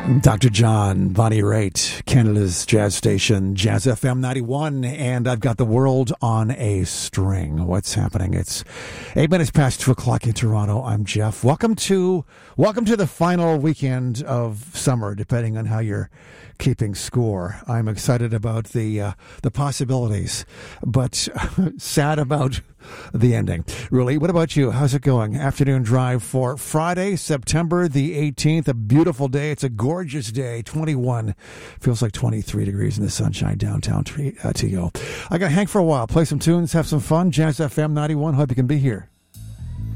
Dr. John, Bonnie Raitt, Canada's jazz station, Jazz FM 91, and I've got the world on a string. What's happening? It's 8 minutes past 2 o'clock in Toronto. I'm Jeff. Welcome to the final weekend of summer, depending on how you're keeping score. I'm excited about the possibilities, but sad about the ending. Really, what about you? How's it going? Afternoon drive for Friday, September the 18th. A beautiful day. It's a gorgeous day. 21. Feels like 23 degrees in the sunshine downtown TO. I got to hang for a while, play some tunes, have some fun. Jazz FM 91. Hope you can be here.